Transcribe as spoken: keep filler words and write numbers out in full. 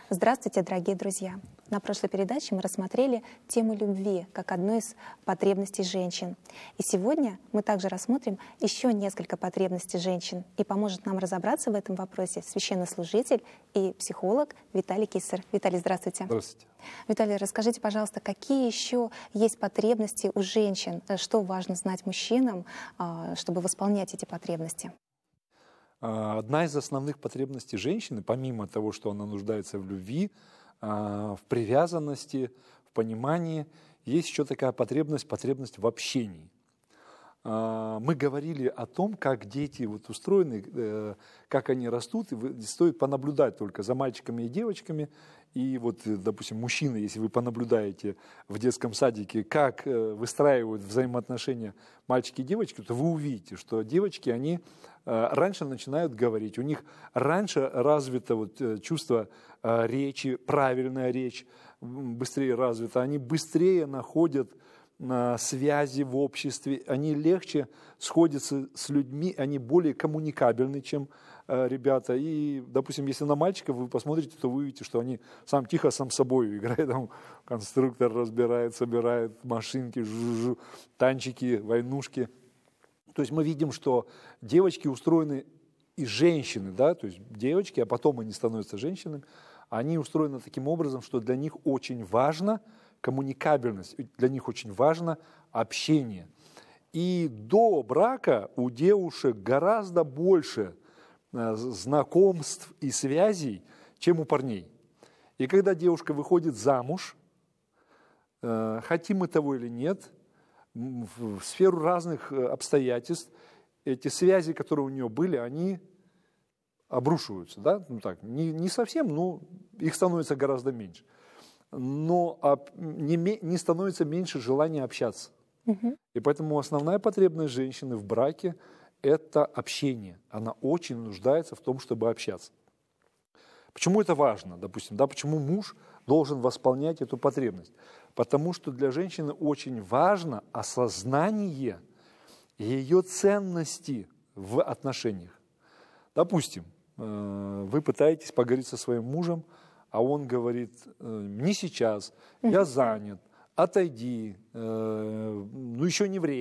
Здравствуйте, дорогие друзья! На прошлой передаче мы рассмотрели тему любви как одну из потребностей женщин. И сегодня мы также рассмотрим еще несколько потребностей женщин. И поможет нам разобраться в этом вопросе священнослужитель и психолог Виталий Киссер. Виталий, здравствуйте. Здравствуйте. Виталий, расскажите, пожалуйста, какие еще есть потребности у женщин? Что важно знать мужчинам, чтобы восполнять эти потребности? Одна из основных потребностей женщины, помимо того, что она нуждается в любви, в привязанности, в понимании, есть еще такая потребность, потребность в общении. Мы говорили о том, как дети вот устроены, как они растут, и стоит понаблюдать только за мальчиками и девочками. И вот, допустим, мужчины, если вы понаблюдаете в детском садике, как выстраивают взаимоотношения мальчики и девочки, то вы увидите, что девочки, они раньше начинают говорить, у них раньше развито вот чувство речи, правильная речь быстрее развита, они быстрее находят связи в обществе, они легче сходятся с людьми, они более коммуникабельны, чем э, ребята. И, допустим, если на мальчиков вы посмотрите, то вы увидите, что они сам тихо, сам собой играют, там конструктор разбирает, собирает машинки, жу-жу, танчики, войнушки. То есть мы видим, что девочки устроены, и женщины, да, то есть девочки, а потом они становятся женщинами, они устроены таким образом, что для них очень важно коммуникабельность, для них очень важно общение. И до брака у девушек гораздо больше знакомств и связей, чем у парней. И когда девушка выходит замуж, хотим мы того или нет, в сферу разных обстоятельств, эти связи, которые у нее были, они обрушиваются. Да? Ну, так, не, не совсем, но их становится гораздо меньше. Но не, не становится меньше желания общаться. Угу. И поэтому основная потребность женщины в браке – это общение. Она очень нуждается в том, чтобы общаться. Почему это важно? Допустим, да, почему муж должен восполнять эту потребность? Потому что для женщины очень важно осознание ее ценности в отношениях. Допустим, вы пытаетесь поговорить со своим мужем, а он говорит: не сейчас, я занят, отойди, ну еще не время.